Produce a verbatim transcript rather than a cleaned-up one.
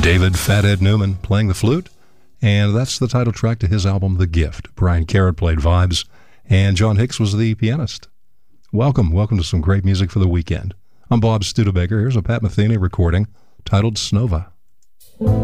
David Fathead Newman playing the flute, and that's the title track to his album The Gift. Brian Carrot played vibes, and John Hicks was the pianist. Welcome, welcome to some great music for the weekend. I'm Bob Studebaker. Here's a Pat Metheny recording titled Snova.